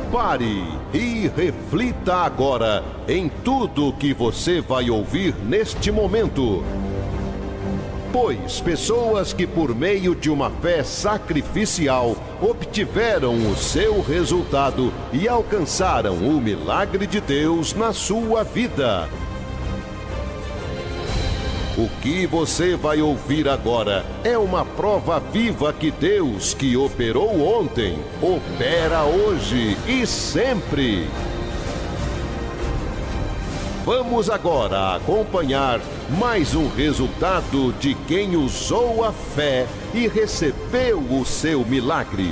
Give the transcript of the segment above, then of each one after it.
Pare e reflita agora em tudo que você vai ouvir neste momento. Pois pessoas que por meio de uma fé sacrificial obtiveram o seu resultado e alcançaram o milagre de Deus na sua vida. O que você vai ouvir agora é uma prova viva que Deus, que operou ontem, opera hoje e sempre. Vamos agora acompanhar mais um resultado de quem usou a fé e recebeu o seu milagre.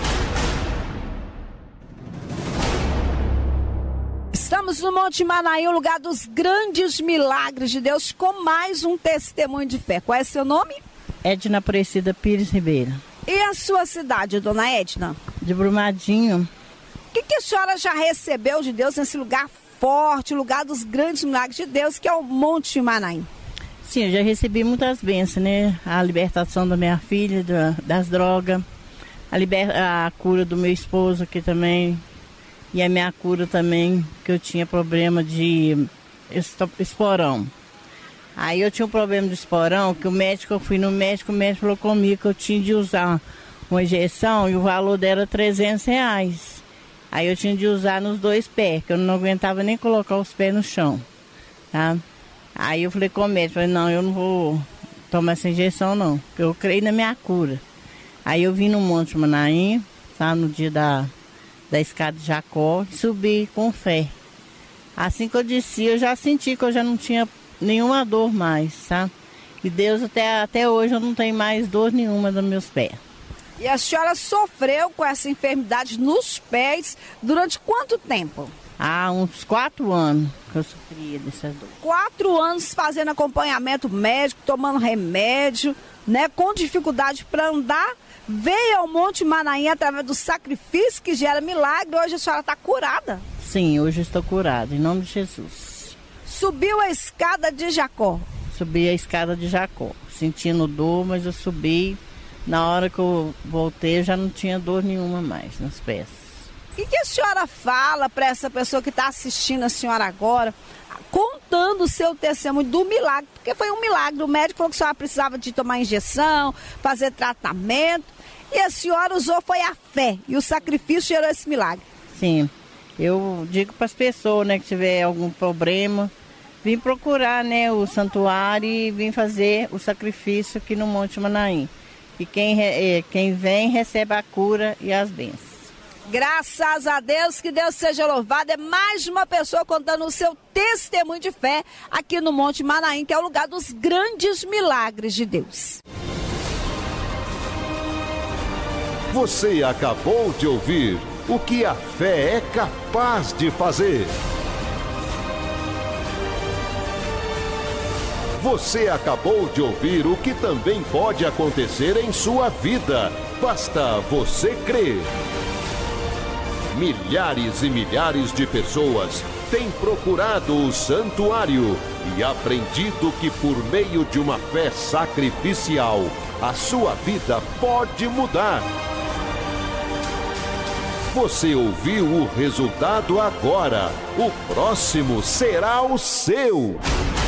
Estamos no Monte Manaim, o lugar dos grandes milagres de Deus, com mais um testemunho de fé. Qual é seu nome? Edna Aparecida Pires Ribeiro. E a sua cidade, dona Edna? De Brumadinho. O que a senhora já recebeu de Deus nesse lugar forte, o lugar dos grandes milagres de Deus, que é o Monte Manaim? Sim, eu já recebi muitas bênçãos, né? A libertação da minha filha, das drogas, a cura do meu esposo aqui também, e a minha cura também, que eu tinha problema de esporão. Aí eu tinha um problema de esporão, que eu fui no médico, o médico falou comigo que eu tinha de usar uma injeção e o valor dela era R$300. Aí eu tinha de usar nos 2 pés, que eu não aguentava nem colocar os pés no chão, tá? Aí eu falei com o médico, falei, não, eu não vou tomar essa injeção não, porque eu creio na minha cura. Aí eu vim no Monte Manaim, tá? No dia da escada de Jacó, e subi com fé. Assim que eu desci, eu já senti que eu já não tinha nenhuma dor mais, tá? E Deus, até hoje eu não tenho mais dor nenhuma nos meus pés. E a senhora sofreu com essa enfermidade nos pés durante quanto tempo? Há uns 4 anos que eu sofria dessas dores. 4 anos fazendo acompanhamento médico, tomando remédio, né? Com dificuldade para andar. Veio ao Monte Manaim através do sacrifício que gera milagre. Hoje a senhora está curada? Sim, hoje eu estou curada, em nome de Jesus. Subiu a escada de Jacó? Subi a escada de Jacó, sentindo dor, mas eu subi. Na hora que eu voltei, eu já não tinha dor nenhuma mais nos pés. E que a senhora fala para essa pessoa que está assistindo a senhora agora, contando o seu testemunho do milagre? Porque foi um milagre. O médico falou que a senhora precisava de tomar injeção, fazer tratamento. E a senhora usou foi a fé. E o sacrifício gerou esse milagre. Sim. Eu digo para as pessoas, né, que tiver algum problema, vim procurar, né, o santuário e vim fazer o sacrifício aqui no Monte Manaim. E quem vem recebe a cura e as bênçãos. Graças a Deus, que Deus seja louvado. É mais uma pessoa contando o seu testemunho de fé aqui no Monte Manaim, que é o lugar dos grandes milagres de Deus. Você acabou de ouvir o que a fé é capaz de fazer. Você acabou de ouvir o que também pode acontecer em sua vida. Basta você crer. Milhares e milhares de pessoas têm procurado o santuário e aprendido que por meio de uma fé sacrificial, a sua vida pode mudar. Você ouviu o resultado agora. O próximo será o seu.